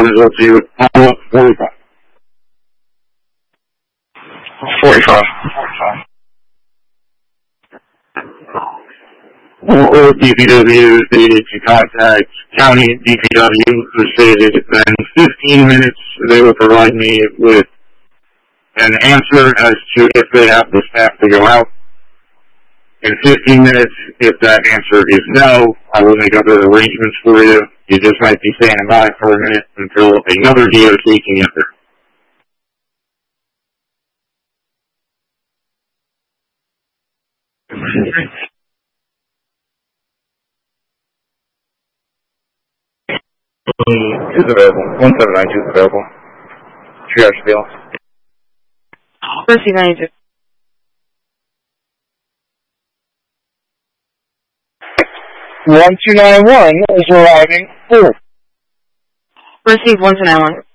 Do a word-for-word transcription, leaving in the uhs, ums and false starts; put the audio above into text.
call results to you at follow-up forty-five. forty-five. Or D P W stated to contact County D P W, who stated that in fifteen minutes they will provide me with an answer as to if they have the staff to go out. In fifteen minutes, if that answer is no, I will make other arrangements for you. You just might be standing by for a minute until another D O T can get there. Two's available. one seven nine two is available. Triage fail. Mercy ninety-two. one two nine one is arriving. Full. Receive one two nine one.